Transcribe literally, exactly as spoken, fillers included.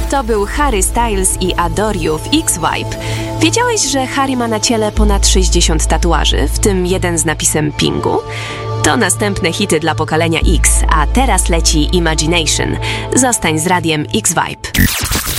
To był Harry Styles i Adore You w X-Vibe. Wiedziałeś, że Harry ma na ciele ponad sześćdziesiąt tatuaży, w tym jeden z napisem Pingu? To następne hity dla pokolenia X, a teraz leci Imagination. Zostań z radiem X-Vibe.